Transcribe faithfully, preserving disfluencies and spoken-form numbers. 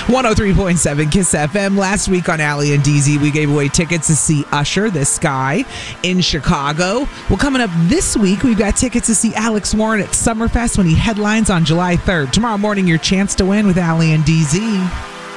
one oh three point seven Kiss F M. Last week on Allie and D Z, we gave away tickets to see Usher, This Guy, in Chicago. Well, coming up this week, we've got tickets to see Alex Warren at Summerfest when he headlines on July third. Tomorrow morning, your chance to win with Allie and D Z.